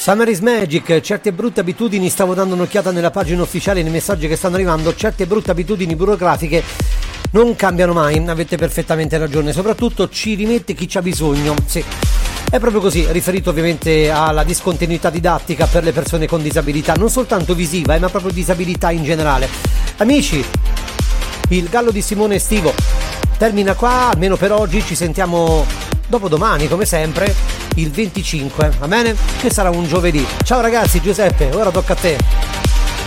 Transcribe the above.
Summer is Magic, certe brutte abitudini, stavo dando un'occhiata nella pagina ufficiale, nei messaggi che stanno arrivando, certe brutte abitudini burocratiche non cambiano mai, avete perfettamente ragione, soprattutto ci rimette chi c'ha bisogno, sì. È proprio così, riferito ovviamente alla discontinuità didattica per le persone con disabilità, non soltanto visiva, ma proprio disabilità in generale. Amici, il Gallo di Simone estivo termina qua, almeno per oggi, ci sentiamo dopodomani come sempre, il 25, va bene? Che sarà un giovedì. Ciao ragazzi, Giuseppe, ora tocca a te.